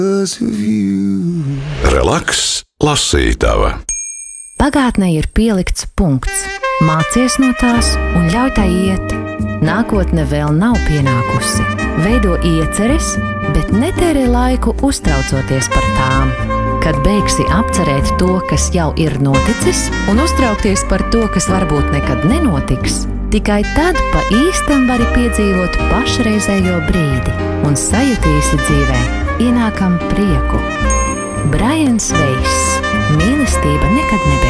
Relaks, lasītava. Pagātnē ir pielikts punkts. Mācies no tās un ļauj tai iet. Nākotne vēl nav pienākusi. Veido ieceres, bet netērē laiku uztraucoties par tām. Kad beigsi apcerēt to, kas jau ir noticis, un uztraukties par to, kas varbūt nekad nenotiks, tikai tad pa īstam vari piedzīvot pašreizējo brīdi un sajutīsi dzīvē ienākam prieku. Braians Veiss. Mīlestība nekad nebeigsies.